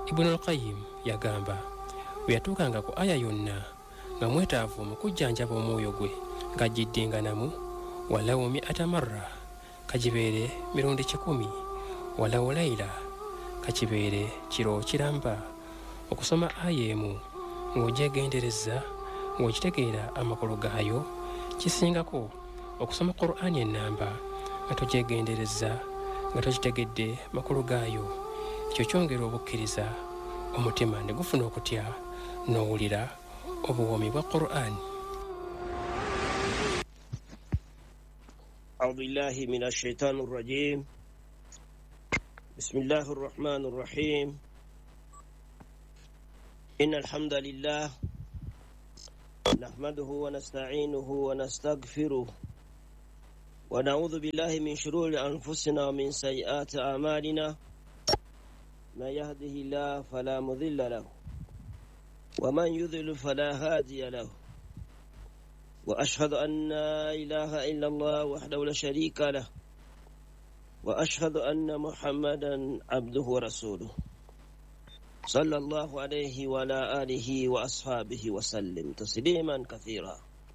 Ibn al-Qayyim yagamba bwe yatuukanga ku aya yonna nga mwetaavu mu kujjanjaba omwoyo gwe ng'agiddinganamu walawo mi'ata marra kagibeere mirundi 10 walawo layla kakibeere kiro kiramba okusoma aya emu ng'ogyegendereza ng'okitegeera amakulu gaayo kisingako okusoma Qur'ani ennamba nga togyegendereza nga tokitegedde makulu gaayo. Ekyo kyongera obukkiriza omutima ne gufuna okutya n'owulira obuwoomi bwa Qur'ani. أعوذ بالله من الشيطان الرجيم بسم الله الرحمن الرحيم إن الحمد لله نحمده ونستعينه ونستغفره ونعوذ بالله من شرور أنفسنا ومن سيئات أعمالنا من يهده الله فلا مضل له ومن يضلل فلا هادي له وأشهد أن لا إله إلا الله وحده لا شريك له وأشهد أن محمدا عبده ورسوله صلى الله عليه وعلى آله وأصحابه وسلم تسليما كثيرا.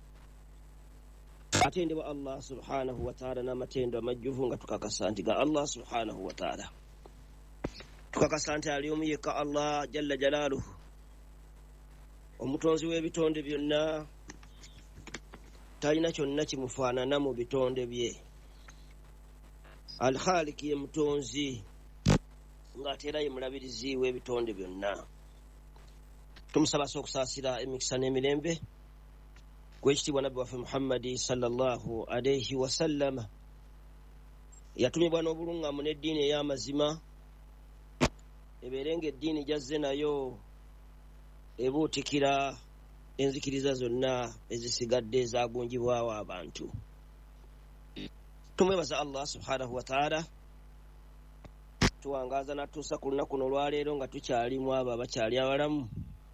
Atende wa Allah subhanahu wa ta'ala na matendo majuvu nga tukakasante ga Allah subhanahu wa ta'ala. Tukakasante aliyomuyeka Allah jalla jalaluhu omutonzi w'ebitonde byonna talina kyonna kimufaanana mu bitonde bye. Al-Khaliq ye mutonzi ng'ate era ye mulabirizi w'ebitonde byonna. Tumusaba okusaasira emikisa n'emirembe kwekitibwa nabbi waffe Muhammadi sallallahu alayhi wa sallam yatumibwa n'obulungamu n'eddiini ey'amazima ebeerenga eddiini jazze nayo ebuutikira enzikiriza zonna ezisigadde ezaagunjibwawo abantu. Tumwebaza Allah subhanahu wa ta'ala tuwangaaza n'atuusa ku lunaku olwaleero nga tukyalimu abo abakyali abalamu.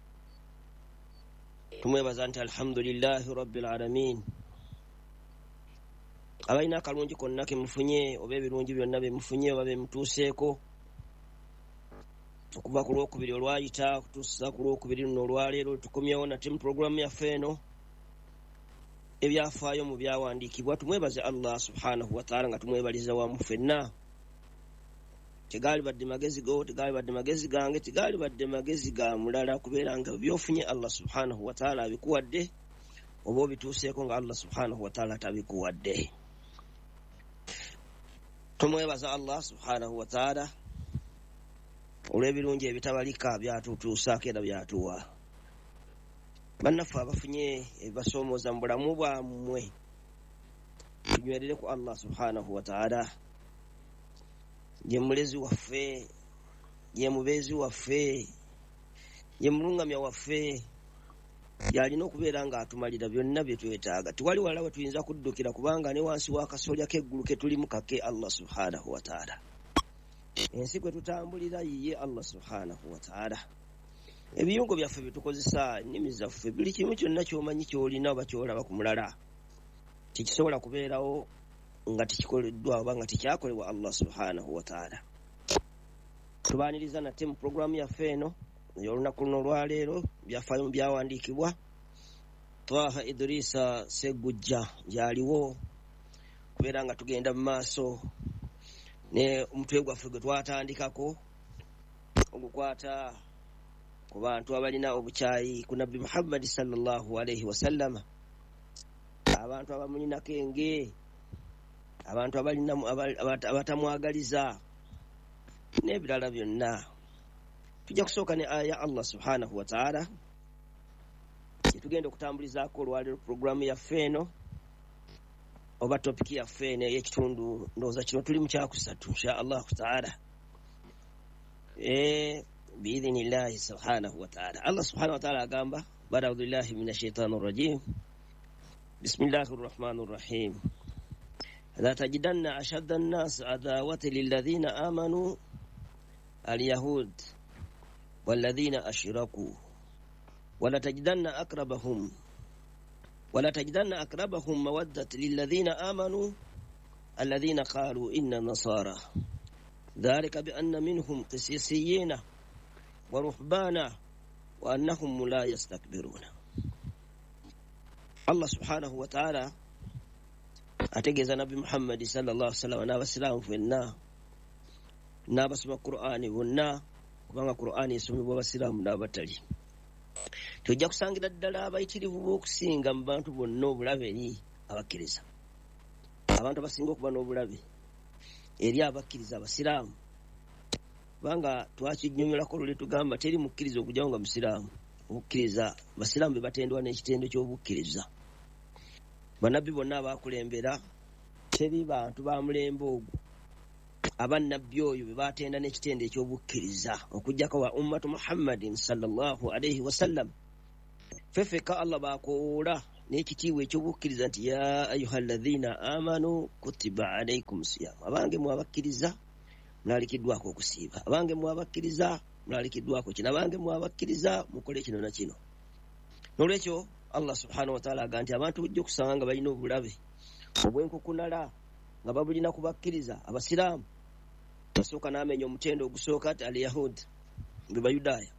Tumwebaza nti alhamdulillahi rabbil alamin. Abalina akalungi konna ke mufunye oba ebirungi byonna bye mufunye oba bye mutuuseeko okuva ku lwokubiri olwayita okutuusa ku lwokubiri luno olwaleero tukomyewo nate mu puroguramu yaffe eno ebyafaayo mu byawandiikibwa. Tumwebaze Allah subhanahu wa ta'ala nga tumwebaliza wamu ffenna. Tegaali badde magezi go, tegaali badde magezi gange, tegaali badde magezi ga mulala kubeera nga byofunye Allah subhanahu wa ta'ala abikuwadde oba obituuseeko nga Allah subhanahu wa ta'ala tabikuwadde. Tumwebaza Allah subhanahu wa ta'ala olw'ebirungi ebitabalika byatutuusaako era byatuwa. Bannaffe abafunye ebibasoomooza mu bulamu bwammwe tunywerere ku Allah subhanahu wa ta'ala. Ye mulezi waffe, ye mubeezi waffe, ye mulungamya waffe, yalina okubeera ng'atumalira byonna bye twetaaga. Tewali wala we tuyinza kuddukira kubanga ne wansi w'akasolya k'eggulu ke tulimu kake Allah subhanahu wa ta'ala. Ensi kwe tutambulira yiye Allah subhanahu wa ta'ala. Ebiyungo byaffe bye tukozesa, ennimi zaffe, buli kimu kyonna ky'omanyi ky'olina oba ky'olaba ku mulala tekisobola kubeerawo nga tekikoleddwa oba nga tekyakolebwa Allah subhanahu wa ta'ala. Tubaaniriza nate mu puroguramu yaffe eno ey'olunaku luno olwaleero byafaayo mu byawandiikibwa. Twaha Idrisa Segujja gyaliwo kubeera nga tugenda mu maaso ne omutwe gwaffe gwe twatandikako ogukwata ku bantu abalina obukyayi ku nabbi Muhammadi sallallahu alayhi wa sallam, abantu abamulinako enge, abantu abatamwagaliza n'ebirala byonna. Tujja kusooka ne aya Allah subhanahu wa ta'ala tugenda okutambulizaako olwaleero puroguramu yaffe eno oba topiki yaffe eno ey'ekitundu. Ndowooza kino tuli mu kyakusatu insha Allah ta'ala biidhinillahi subhanahu wa ta'ala. Allah subhanahu wa ta'ala agamba ba'da a'udhu billahi minash shaitani rrajim bismillahir rahmanir rahim la tajidanna ashadda an-nas adawati lilladhina amanu al-yahud walladhina ashraku wala tajidanna akrabahum mawaddat lilladhina amanu alladhina qalu inna nasara dhalika bi anna minhum qisisiyina ورهبانا وأنهم لا يستكبرون. الله سبحانه وتعالى ategeeza nabi Muhammad sallallahu alaihi wasallam n'abasiraamu fenna n'abasoma Qur'ani bonna, kubanga Qur'ani esomebwa abasiraamu n'abatali. Tujja kusangira ddala abayitirivu b'okusinga mu bantu bonna obulabe eri abakkiriza. Abantu abasinga okuba n'obulabe eri abakkiriza abasiraamu, kubanga twakijnyonyolako lwe tugamba teri mukkiriza okujjawo nga musiraamu. Obukkiriza basiraamu be batendwa n'ekitendo ky'obukkiriza. Bannabbi bonna abaakulembera teri bantu ba mulembe ogwo abannabbi oyo be batenda n'ekitendo ekyobukkiriza okujjako wa ummatu Muhammadin sallallahu alaihi wasallam. Fefeka Allah baakoola n'ekitiibwa ekyobukkiriza nti ya ayuhalladhina amanu kutiba alaikum siyam, abange mwabakkiriza mulalikiddwako okusiiba, abange mwabakkiriza mulalikiddwako kino, abange mwabakkiriza mukole kino na kino. N'olwekyo Allah subhanahu wa ta'ala aga nti abantu bujja okusanga nga balina obulabe obw'enkukunala nga babulina kubakkiriza abasiraamu. Basooka n'amenya omutendo ogusooka ati al-yahudi be bayudaaya.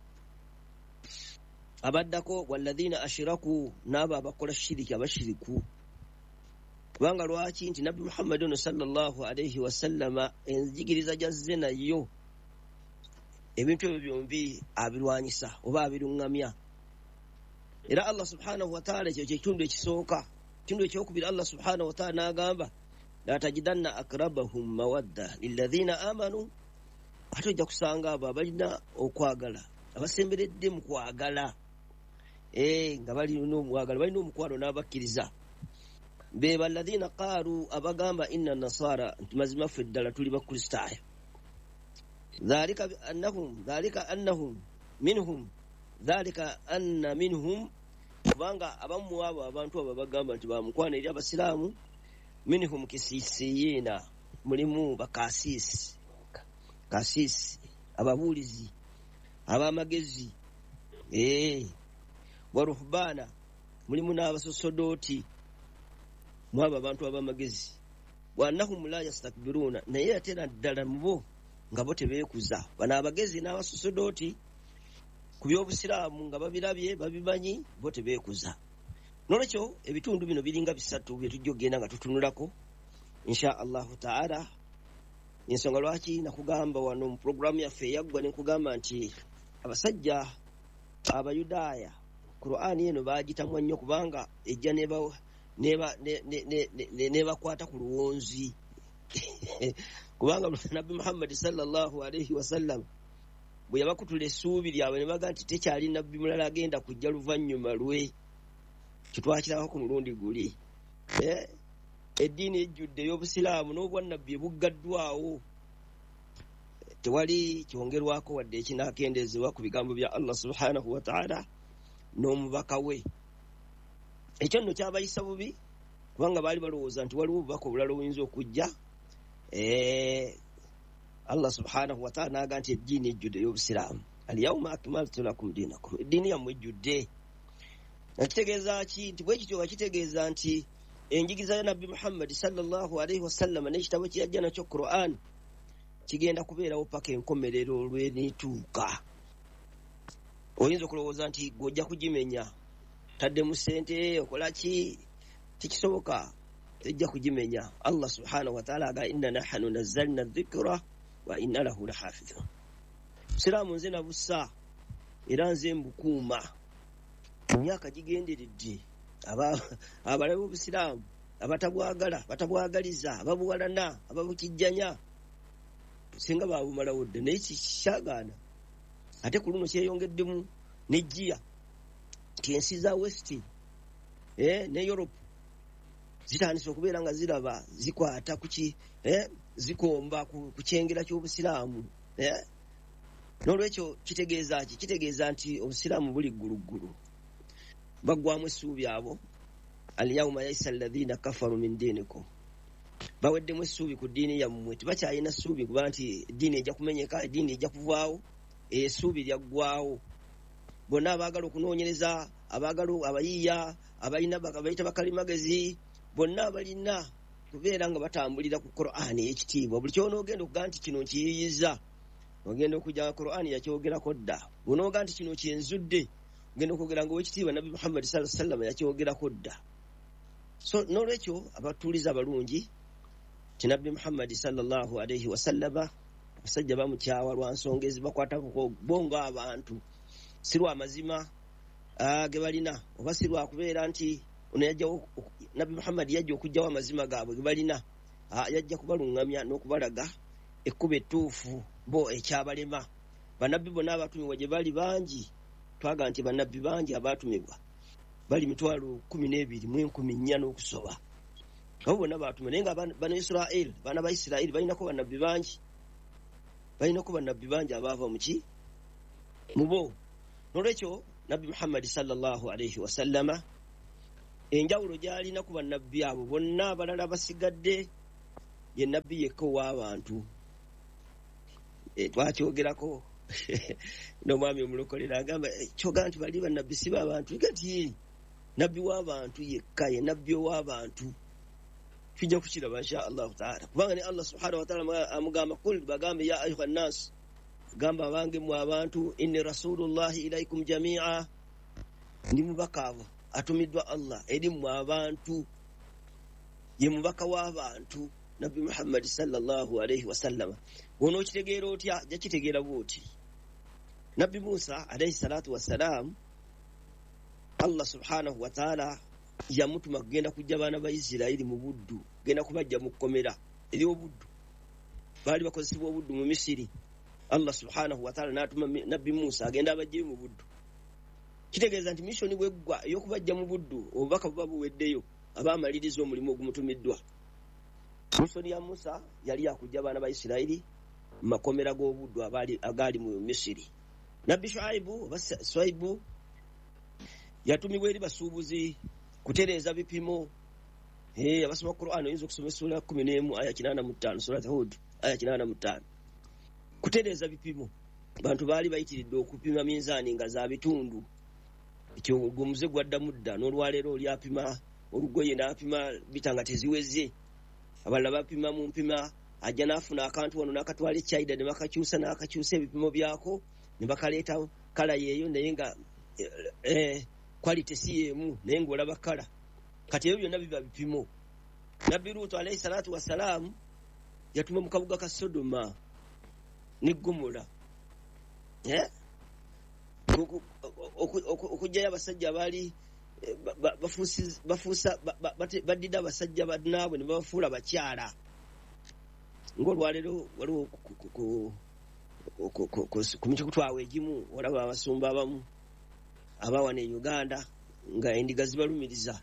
Abaddako walladhina ashiraku, n'abo abakola shiriki, abashiriku. Kubanga lwaki? Nti nabbi Muhammadun sallallahu alaihi wasallama enzigiriza gyazze nayo ebintu ebyo byombi abirwanyisa oba abiruŋŋamya. Era Allah subhanahu wa ta'ala ekyo kyekitundu ekisooka. Ekitundu ekyokubiri Allah subhanahu wa ta'ala n'agamba la tajidanna akrabahum mawadda lilladhina amanu, ate ojja kusanga abo abalina okwagala, abasemberedde mu kwagala, nga balina omwagala, balina omukwano n'abakkiriza. Be balladhina qaalu, abagamba inna nasara, nti mazima ffe ddala tuli bakristaayo. Dhalika anna minhum, kubanga abamu abo abantu abo bagamba nti bamukwana eri abasiraamu. Minhum kisisiyina, mulimu bakasisi, ababuulizi, abamagezi, waruhbana, mulimu n'abasosodooti mu abo abantu abamagezi. Wa annahum la yastakbiruna, naye ate naddala mu bo nga bo tebeekuza. Bano abagezi n'abasosodooti ku by'obusiraamu nga babirabye babimanyi, bo tebeekuza. Nolwekyo ebitundu bino biringa bisatu bye tujja okgenda nga tutunulako insha Allahu ta'ala. Ensonga lwaki nakugamba wano mu programu yaffe eyaggwa ne nkugamba nti abasajja abayudaaya Qur'ani eno baagitamu nnyo kubanga ejja nebakwata ku luwonzi kubanga nabbi Muhammad sallallahu alaihi wasallam bwe yabakutula essuubi lyabwe ne baga nti tekyali nabbi mulala agenda kujja luvannyuma lwe. Kitwakirako ku mulundi guli. Eddiini ejjudde ey'obusiraamu n'obwannabbi buggaddwawo, tewali kyongerwako wadde ekinaakendezebwa ku bigambo bya Allah subhanahu wa ta'ala n'omubaka we. Ekyo nno kyabayisa bubi kubanga baali balowooza nti waliwo obubaka obulala obuyinza okujja. Allah subhanahu wa ta'ala n'aga nti eddiini ejjudde ey'obusiraamu, al-yawma akmaltu lakum dinakum, eddiini yammwe ejjudde. Nakitegeeza ki? Nti bwe kityo bakitegeeza nti enjigiriza ya nabbi Muhammad sallallahu alaihi wasallam n'ekitabo kye yajja nakyo Qur'an kigenda kubeerawo paka enkomerero lw'enituuka. Oyinza okulowooza nti gojja kugimenya, tadde mu ssente okola ki? Tikisoboka, tejja kugimenya. Allah subhanahu wa ta'ala aga inna nahnu nazzalna dhikra wa inna lahu lahafidhun. Siraamu nze nabussa era nze mbukuuma. Mu myaka gigenderedde abalabe b'obusiraamu abatabwagala, batabwagaliza, ababuwalana, ababukijjanya singa baabumalawo dda, naye kikyagaana. Ate ku luno kyeyongeddemu n'ejjiya nti ensi za west ne Europe zitandise okubeera nga ziraba zikwata kuki zikomba ku kyengera ky'obusiraamu. N'olwekyo kitegeeza ki? Kitegeeza nti obusiraamu buli gguluggulu, baggwamu essuubi abo. Al-yawma yaisa alladhina kafaru min dinikum, baweddemu essuubi ku ddiini yammwe. Tibakyalina ssuubi kuba nti eddiini ejja kumenyeka, eddiini ejja kuvaawo, essuubi lyaggwaawo. Bonna abaagala okunoonyereza, abaagala abayiiya, abalina bayita bakalimagezi, bonna balina kubeera nga batambulira ku Qur'ani ey'ekitiibwa. Buli kyonoogenda okugaa nti kino nkiyiyiza, ogenda okujja Qur'an yakyogerako dda bw'onooga nti kino kyenzudde ogenda okwogera nga owekitiibwa nabbi Muhammad sallallahu alaihi wasallam yakyogerako dda. So n'olwekyo abatuuliza abalungi ti nabbi Muhammad sallallahu alaihi wasallama abasajja bamukyawa lwa nsonga ezibakwatako bongo abantu si lwa mazima ge balina oba si lwa kubeera nti ono yajjawo nabbi Muhammad yajja okujjawo amazima gaabwe ge balina yajja kubalungamya n'okubalaga ekkuba ettuufu bo ekyabalema. Bannabbi bonna abatumibwa gye bali bangi twaga nti bannabbi bangi abatumibwa bali 12,400 n'okusoba abo bonna batumibwa naye nga bano Israel baana ba Isirairi balinako bannabbi bangi abaava muki mubo. Nolwekyo nabbi Muhammad sallallahu alaihi wasallama enjawulo gy'alina ku bannabbi abo bonna abalala basigadde ye nabbi yekka ow'abantu. Twakyogerako n'omwami omulokolera agamba kyoga nti bali bannabbi si b'abantu gati nabbi w'abantu yekka ye nabbi ow'abantu. Tujja kukiraba insha Allahu taala kubanga ne Allah subhanahu wa taala amugamba kul bagambe ya ayuha nnas gamba abange mu abantu inni rasulullahi ilaikum jami'a ndi mubaka abo atumiddwa Allah eri mu abantu ye mubaka w'abantu nabbi Muhammad sallallahu alaihi wasallam. Wono okitegeera otya jakitegeera bwoti nabbi Musa alaihi salatu wassalam Allah subhanahu wa taala yamutuma kugenda kujja baana ba Isirairi mu buddu genda kubajja mu kkomera eri obuddu baali bakozesebwa obuddu mu Misiri. Allah subhanahu wa taala n'atuma nabbi Musa agenda abajje mu buddu. Kitegeeza nti mission bweggwa ey'okubajja mu buddu obubaka buba buweddeyo abaamaliriza omulimu ogumutumiddwa. Mission ya Musa yali yakujja baana ba Isirairi mu makomera g'obuddu agali mu Misiri. Nabbi Shuaibu yatumibwa eri basuubuzi kutereeza bipimo. Abasoma Qur'an oyinza okusoma sura 11 aya 85 surat Hud aya 85 kutereeza bipimo. Bantu baali bayitiridde okupima minzaani nga za bitundu ekyo omuze gwaddamu dda n'olwaleero oli apima olugoye n'apima bitanga teziweze abalala bapima mu mpima ajja n'afuna akantu wano n'akatwala ekyayida ne bakakyusa ebipimo byako ne bakaleeta kala yeeyo naye nga quality si yeemu naye ng'olaba kala kati ebyo byonna biba bipimo. Nabbi Luutu alayhi salatu wassalamu yatuma mu kabuga ka Sodoma ne Gomora okujjayo abasajja abaali baddida abasajja bannaabwe ne babafuula bakyala. Ng'olwaleero waliwo ku mikutwawe egimu olaba abasumba abamu abawana e Uganda nga endiga zibalumiriza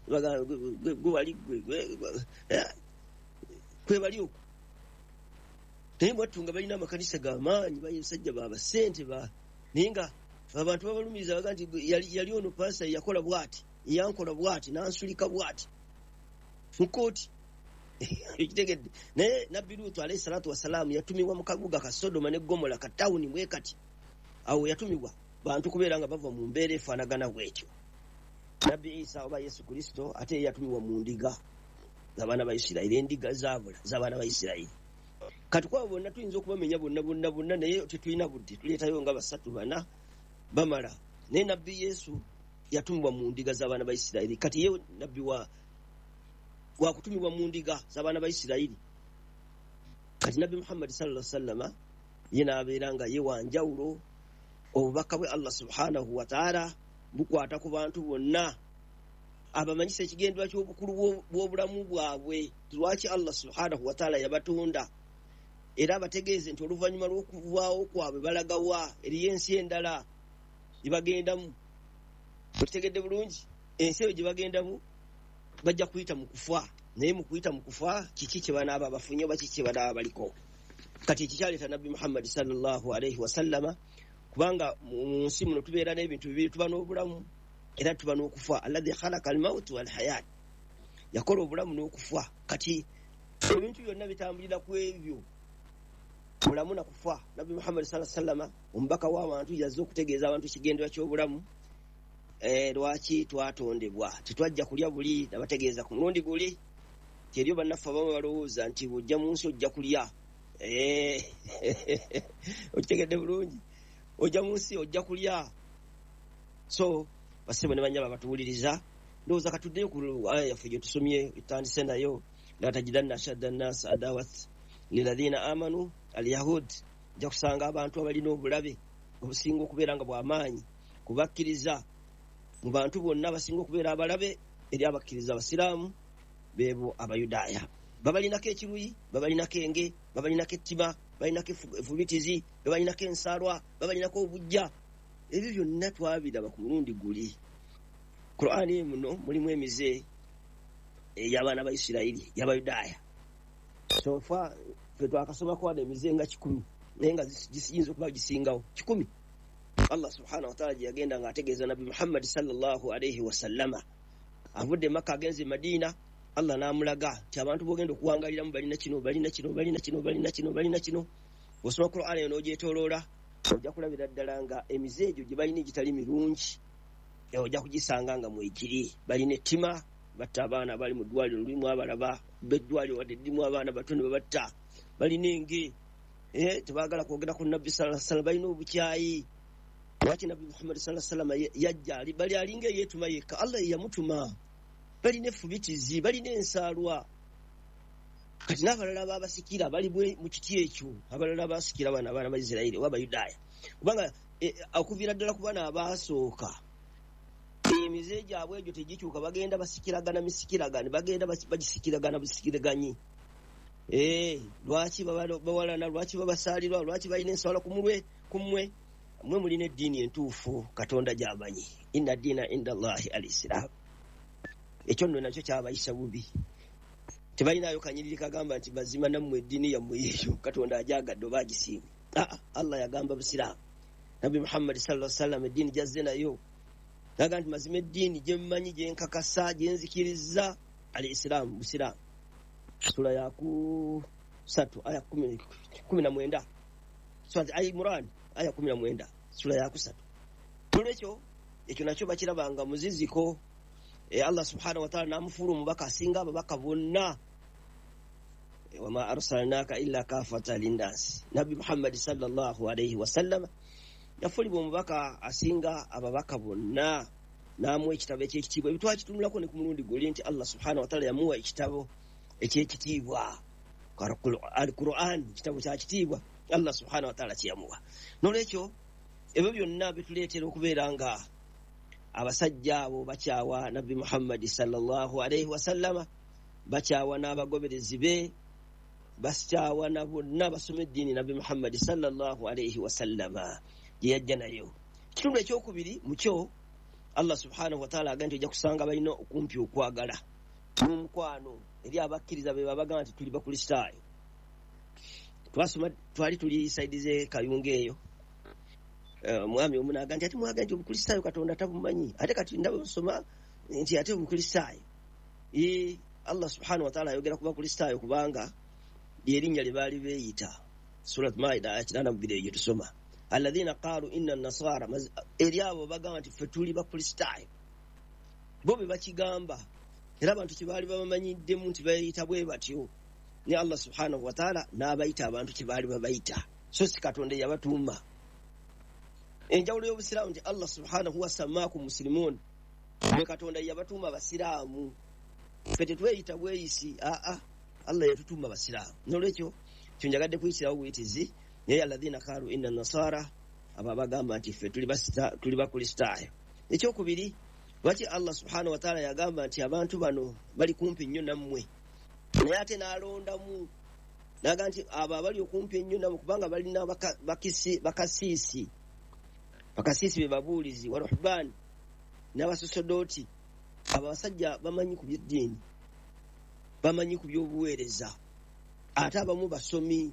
kwebali okwo naye mwatunga balina amakanisa g'amaanyi basajja babasente naye nga abantu babalumiriza baga nti yali ono paasa yakola bwati yankola bwati nansulika bwati mukooti ekitegedde. Naye nabbi Luutu alayhi salatu wassalamu yatumibwa mu kabuga ka Sodoma ne Gomora ka tawuni bwe kati awo yatumibwa bantu kubeera nga bava mu mbeera efaanagana bwetyo. Nabbi Isa oba Yesu Kristo ate yatumibwa mu ndiga z'abaana ba Isirairi endiga zaabula z'abaana ba Isirairi. Kati kwabo bonna tuyinza okubamenya bonna naye tetulina budde tuleetayo nga basatu bana bamala. Naye nabbi Yesu yatumibwa mu ndiga z'abaana ba Isirairi. Kati ye nabbi wa kutumibwa mu ndiga z'abaana ba Isirairi. Kati nabbi Muhammad sallallahu alaihi wasallama ye n'abeera nga ye wanjawulo obubaka bwe Allah subhanahu wa ta'ala bukwata ku bantu bonna abamanyisa ekigendwa ky'obukulu bw'obulamu bwabwe lwaki Allah subhanahu wa ta'ala yabatonda era abategeeze nti oluvannyuma lw'okuvaawo kwabwe balagawa eriyo ensi endala gyebagendamu. Okitegedde bulungi ensi eyo gyebagendamu bajja kuyita mu kufa naye mu kuyita mu kufa kiki kye banaaba bafunye oba kiki kye banaaba baliko. Kati ekikyaleeta nabbi Muhammad sallallahu alaihi wasallama kubanga mu nsi muno tubeera n'ebintu bibiri tuba n'obulamu era tuba n'okufa. Alladhi khalaqa al-mawt wal hayat yakola obulamu n'okufa. Kati ebintu byonna bitambulira ku ebyo bulamu na kufa. Nabbi Muhammad sallallahu alaihi wasallama omubaka w'abantu yazze okutegeeza abantu ekigendera ky'obulamu lwaki twatondebwa tetwajja kulya buli nabategeeza ku mulundi guli kyeryo bannaffe abamu balowooza nti bw'ojja mu nsi ojja kulya okitegedde bulungi ojja mu nsi ojja kulya. So basebo ne banyaba batuwuliriza ndowooza katuddeyo ku aya yaffe gye tusomye etandise nayo la tajidanna ashadda nnas adawat liladhina amanu alyahud. ojja kusanga abantu abalina obulabe obusinga okubeera nga bw'amaanyi kubakkiriza mu bantu bonna basinga okubeera abalabe eri abakkiriza abasiraamu beebo abayudaaya. babalinako ekiruyi, babalinako enge, babalinako ettima, balinako efubitizi, babalinako ensaalwa, babalinako obujja. ebyo byonna twabiraba ku mulundi guli. Qur'ani muno mulimu emize ey'abaana ba Isirayiri y'abayudaaya. So far ffe twakasomako wano emize nga 100 naye nga giyinza okuba gisingawo 100. Allah subhanahu wa ta'ala gye yagenda ng'ategeeza Nabi Muhammad sallallahu alayhi wa sallama avudde Makka agenze Madina. Allah n'amulaga nti abantu b'ogenda okuwangaliramu balina kino balina kino balina kino balina kino balina kino. Bw'osoma Qur'ani eno ogyetooloola ojja kulabira ddala nga emize egyo gye balina egitali mirungi ojja kugisanga nga mwegiri. balina ettima, batta abaana abali mu ddwaliro lulimu abalaba beddwaliro wadde ddimu abaana batono babatta. balina enge, tebaagala kwogera ku Nabbi sallallahu alaihi wasallam, balina obukyayi. Lwaki Nabbi Muhammad sallallahu alaihi wasallam yajja bali alinga yeetuma yekka, Allah yamutuma. balina effubitizi, balina ensaalwa. kati n'abalala baabasikira bali mu kiti ekyo, abalala baasikira abaana ba Isirayiri oba Abayudaaya, kubanga okuviira ddala ku baana abaasooka emize gyabwe egyo tegikyuka. bagenda basikiragana misikiragane, bagenda bagisikiragana busikiraganyi. Lwaki bawalana, lwaki babasaalirwa, lwaki balina ensaalwa ku mmwe mulina eddiini entuufu Katonda gy'amanyi. inna ddiina inda Allahi al-Islam. ekyo nno nakyo kyabayisa bubi. tebalinayo kanyiriri kagamba nti mazima nammwe eddiini yammwe eyo Katonda ajagadde oba agisiimye. Allah yagamba Busiraamu. Nabi Muhammad sallallahu alaihi wasallam eddiini gyazze nayo naga nti mazima eddiini gye mmanyi gye nkakasa gye nzikiriza al-Islam, Busiraamu. Sura ya 3 aya 19. Sura Al-Imran aya 19 sura ya 3. Tulekyo ekyo nakyo bakirabanga muziziko. Allah subhanahu wa ta'ala namufuru mubaka asinga ababaka bonna. wama arsalnaka illa kafatan linnas. Nabi Muhammad sallallahu alayhi wasallam yafulibwa omubaka asinga ababaka bonna, namuwa ekitabo ekyekitiibwa. Ebitwakitunulako ne ku mulundi guli nti Allah subhanahu wa ta'ala yamuwa ekitabo ekyekitiibwa, Al-Qur'an, ekitabo kya kitiibwa. Allah subhanahu wa ta'ala kiyamuwa. Nolwekyo ebyo byonna bituleetera okubeera nga abasajja abo bakyawa Nabbi Muhammad sallallahu alayhi wasallama, bakyawa n'abagoberezi be, bakyawa na bonna basoma eddiini Nabbi Muhammad sallallahu alayhi wasallama gye yajja nayo. Ekitundu ekyokubiri mukyo Allah subhanahu wa ta'ala agamba ojja kusanga balina okumpi okwagala n'omukwano eri abakkiriza be babagamba nti tuli bakristaayo. Twali tuli saidi ze Kayunga eyo, mwami omu n'agamba nti ate mwaga nti obukristaayo Katonda tabumanyi, ate kati ndaba busoma nti ate obukristaayo. Allah subhanahu wa ta'ala ayogera ku bakristaayo kubanga lyerinnya lye baali beeyita. Surat Maida aya 82 gye tusoma, alladhina qaalu inna an-nasara, eri abo bagamba nti ffe tuli bakristaayo. Bo be bakigamba era abantu kye baali babamanyiddemu nti bayita bwe batyo, ne Allah subhanahu wa ta'ala n'abayita abantu kye baali babayita, so si Katonda yabatuuma. Enjawulo y'obusiraamu nti Allah subhanahu wa samaakum muslimun, ne Katonda yabatuuma basiraamu. Ffe tetweyita bweyisi, Allah yatutuuma basiraamu. Nolwekyo kyonjagadde kuyitirawo buyitizi naye alladhina qaalu inna nasara, abo abagamba nti ffe tuli bakristaayo. Ekyokubiri, lwaki Allah subhanahu wa ta'ala yagamba nti abantu bano bali kumpi nnyo nammwe, naye ate n'alondamu n'agamba nti abo abali okumpi ennyo nammwe kubanga balina bakasiisi be babuulizi wa ruhbaani n'abasosodooti. Abo abasajja bamanyi ku by'eddiini, bamanyi ku by'obuweereza, ate abamu basomi.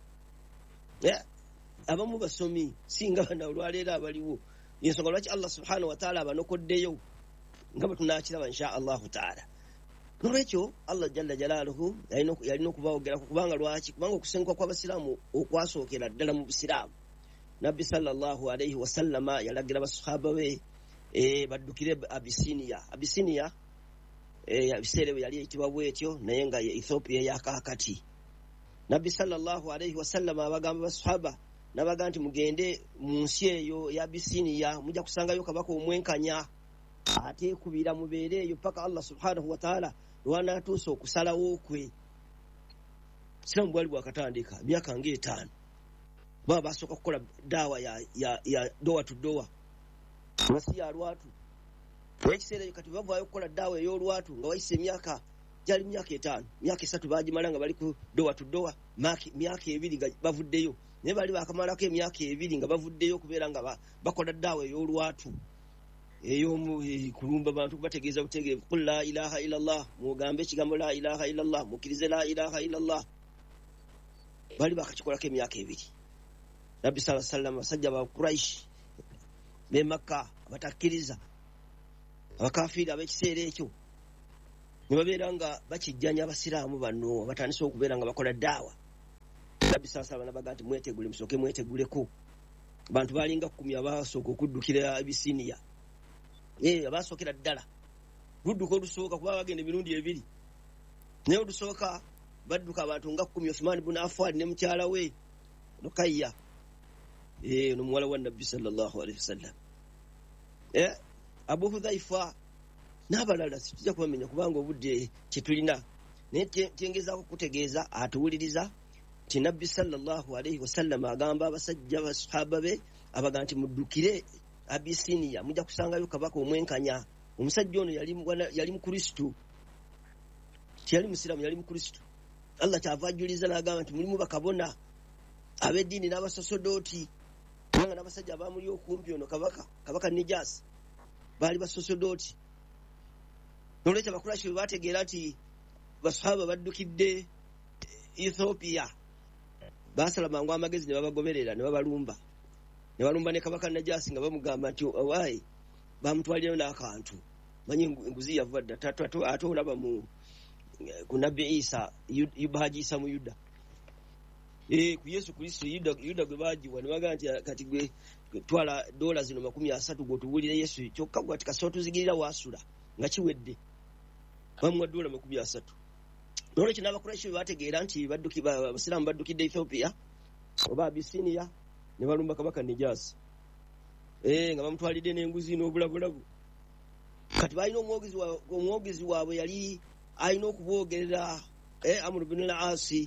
Abamu basomi singa bano olwaleero abaliwo. Yensonga lwaki Allah subhanahu wa ta'ala abanokoddeyo nga bwe tunaakiraba insha Allahu ta'ala. Nolwekyo Allah jalla jalaaluhu yalina okubawogerako kubanga lwaki? Kubanga okusenguka kw'abasiraamu okwasookera ddala mu busiraamu, Nabbi sallallahu alayhi wasallama yalagira basahaba be baddukire Abisiniya. Ebiseera bwe yali eyitibwa bwetyo naye nga ye Ethiopia eyakaakati. nabbi sallallahu alaihi wasallam abagamba basahaba nabaga nti mugende mu nsi eyo ya Abisiniya mujja kusangayo kabaka omwenkanya ate kubira mubeere eyo paka Allah subhanahu wa ta'ala lwanatuusa okusalawo kwe. Siramu bwali bwakatandika myaka nga 5 baba basooka kukola dawa ya doa to doa wasi ya lwatu ekiseera ekyo kati bavaayo okukola dawa ey'olwatu nga wayise myaka 5 myaka 3 bagimala nga bali ku doa to doa myaka 2 nga bavuddeyo naye bali bakamalako emyaka 2 nga bavuddeyo kubeera nga bakola dawa ey'olwatu kulumba bantu kubategeeza butegeevu qul la ilaha illallah mugambe ekigambo la ilaha illallah mukirize la ilaha illallah bali bakakikolako emyaka 2. Nabbi sallallahu alaihi wasallam basajja ba Quraish be Makka abatakkiriza abakafiri ab'ekiseera ekyo ne babeera nga bakijjanya abasiraamu bano batandise okubeera nga bakola daawa. Nabbi sallallahu alaihi wasallam nabaga nti mwetegule musooke mweteguleko. Bantu balinga 10 abasooka okuddukira Abisiniya abasookera ddala ludduka olusooka kuba bagenda emirundi 2 naye olusooka badduka abantu nga 10 Uthman ibn Affan ne mukyala we Rukayya n'omuwala wa Nabbi sallallahu alaihi wasallam Abu Hudhaifa n'abalala tujja kubamenya kubanga obudde kyetulina naye kyengezaako kutegeeza atuwuliriza nti Nabbi sallallahu alaihi wasallam agamba abasajja basahaba be abaga nti muddukire Abisiniya mujja kusangayo kabaka omwenkanya. Omusajja ono yali mukristo tiyali musiramu yali mukristo. Allah kyava ajuliza n'agamba nti mulimu bakabona ab'eddiini n'abasosodoti kubanga n'abasajja abamuli okumpi ono kabaka Nijasi baali basosodoti. Nolwekyo Abakurashi bwe bategeera nti basahaba baddukidde Ethiopia basala mangu amagezi ne babagoberera ne babalumba ne kabaka Najasi nga bamugamba nti awaayi bamutwalirayo n'akantu manyi enguzi yava dda ate olaba ku Nabbi Isa bagiisa mu Yuda ku Yesu Kristo Yuda gwe bagiwa ne bagamba nti kati gwe twala dola zino 30 gwotuwulire Yesu kyokka gwe kati kasootuzigira wasula nga kiwedde bamuwa dola 30. Nolwekyo n'Abakuraishi bategeera nti abasiraamu baddukidde Ethiopia oba Abisiniya ne balumba kabaka Nijasi nga bamutwalidde n'enguzi n'obulabulabu. Kati balina omwogezi waabwe yali alina okuboogerera Amr ibn al-Asi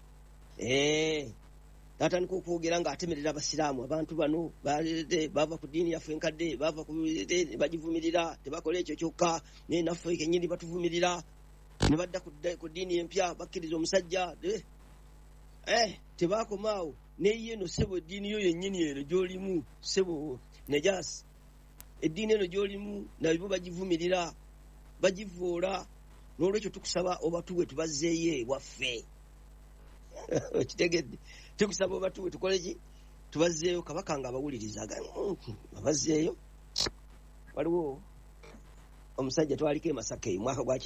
natandika okwogera ng'atemerera abasiraamu abantu bano bava ku ddiini yaffe enkadde bava bagivumirira tebakola ekyo kyokka naye naffe kennyini batuvumirira ne badda ku ddiini empya bakkiriza omusajja tebakomaawo naye eno sebo eddiini yo yennyini eno gy'olimu sebo Najasi eddiini eno gy'olimu nabo bagivumirira bagivoola. N'olwekyo tukusaba obatuwe tubazzeeyo ewaffe kitegedde tukusaba obatuwe tukole ki tubazzeeyo kabaka nga abawulirizaga abazzeeyo. Waliwo omusajja twaliko e Masaka mwaka gwa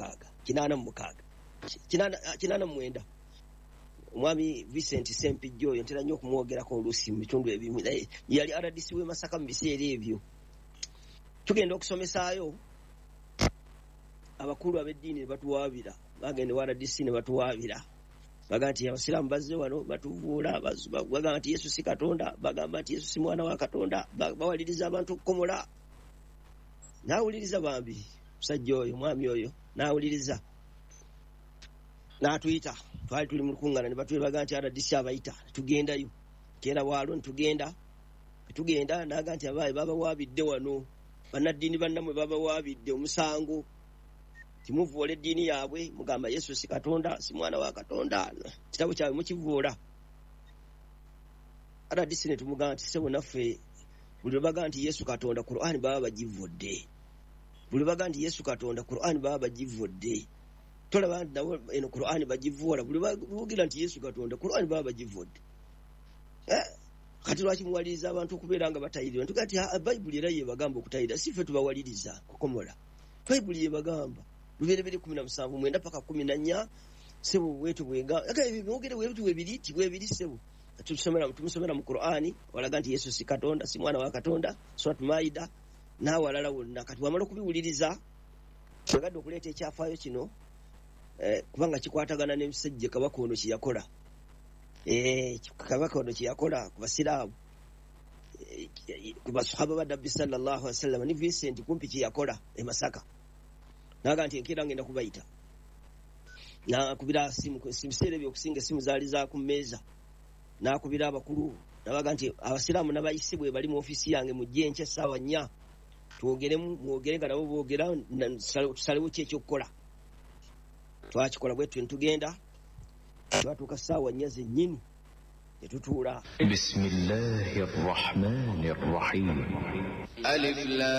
86 omwami Vincent Sempijjo oyo ntera nnyo okumwogerako oluusi mu bitundu ebimu naye yali RDC w'e Masaka mu biseera ebyo. Tugenda okusomesaayo abakulu ab'eddiini ne batuwaabira bagenda wa RDC ne batuwaabira baga nti abasiraamu bazze wano batuvuula bagamba nti Yesu si Katonda bagamba nti Yesu si mwana wa Katonda bawaliriza abantu okukomola. N'awuliriza bambi musajja oyo mwami oyo n'awuliriza n'atuyita twali tuli mu lukuŋŋaana ne batwebaga nti RDC abayita tugendayo kera bwalo ntugenda n'aga nti abaayi babawaabidde wano bannaddiini bannamwe babawaabidde omusango timuvuola eddiini yaabwe mugamba Yesu si Katonda si mwana wa Katonda kitabo kyabwe mukivuola. RDC ne tumugamba nti sebo naffe buli baga nti Yesu Katonda Qur'an baba bagivudde buli baga nti Yesu Katonda Qur'an baba bagivudde tolaba nti nawe eno Qur'an bagivuola buli bagira nti Yesu Katonda Qur'an baba bagivudde. Kati lwaki muwaliriza abantu okubeera nga batayirira tuga nti Bayibuli era yebagamba okutayirira si ffe tubawaliriza kukomola. Bayibuli yebagamba Luberebere 17 mwenda paka 14 sebo wetu bwega mwogere wetu webiri tibwebiri sebo tumusomera mu Qur'ani walaga nti Yesu si Katonda si mwana wa Katonda Surat Maida n'awalala wonna. Kati wamala okubiwuliriza kyagadde okuleeta ekyafaayo kino kubanga kikwatagana n'emisajja kabaka ono kye yakola kabaka ono kyeyakola ku basiraamu ku basahaba ba nabbi sallallahu alaihi wasallam ni Vincent kumpi kyeyakola e Masaka naga nti enkera ngenda kubayita nakubira simu biseera ebyokusinga esimu zaali za ku mmeeza nakubira abakulu nabaga nti abasiraamu n'abayisibwe bali mu ofisi yange mujje enkya essaawa 4 mwogere nga nabo boogera tusalewo ki ekyokukola. Twakikola bwetyo ne tugenda twatuuka ssaawa 4 zennyini ne tutuula. Bismillahir Rahmanir Rahim. Alif Lam